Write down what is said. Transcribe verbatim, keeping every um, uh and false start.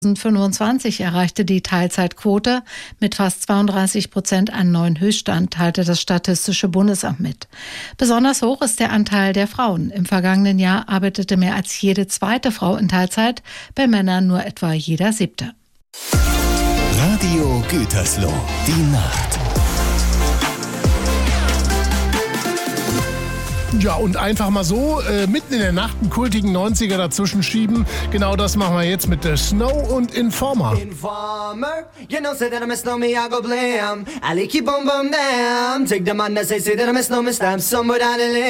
zweitausendfünfundzwanzig erreichte die Teilzeitquote mit fast zweiunddreißig Prozent einen neuen Höchststand, teilte das Statistische Bundesamt mit. Besonders hoch ist der Anteil der Frauen. Im vergangenen Jahr arbeitete mehr als jede zweite Frau in Teilzeit, bei Männern nur etwa jeder siebte. Radio Gütersloh, die Nacht. Ja, und einfach mal so äh, mitten in der Nacht einen kultigen neunziger dazwischen schieben. Genau das machen wir jetzt mit The Snow und Informer. Informer, you know, say that I'm a snow me, I go blam. I like you boom boom damn. Take the man that say, say that I'm a snow me, stamp somewhere down the lane.